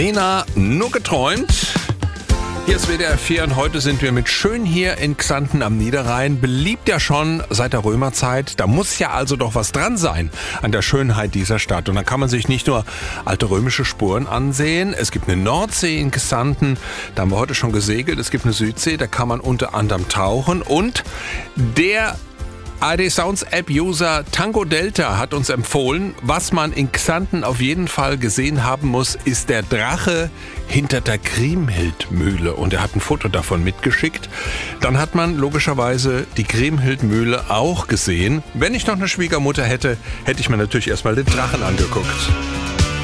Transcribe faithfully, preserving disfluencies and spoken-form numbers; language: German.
Lena, nur geträumt. Hier ist W D R vier und heute sind wir mit schön hier in Xanten am Niederrhein. Beliebt ja schon seit der Römerzeit. Da muss ja also doch was dran sein an der Schönheit dieser Stadt. Und da kann man sich nicht nur alte römische Spuren ansehen. Es gibt eine Nordsee in Xanten, da haben wir heute schon gesegelt. Es gibt eine Südsee, da kann man unter anderem tauchen. Und der A R D Sounds App-User Tango Delta hat uns empfohlen, was man in Xanten auf jeden Fall gesehen haben muss, ist der Drache hinter der Kriemhildmühle. Und er hat ein Foto davon mitgeschickt. Dann hat man logischerweise die Kriemhildmühle auch gesehen. Wenn ich noch eine Schwiegermutter hätte, hätte ich mir natürlich erstmal den Drachen angeguckt.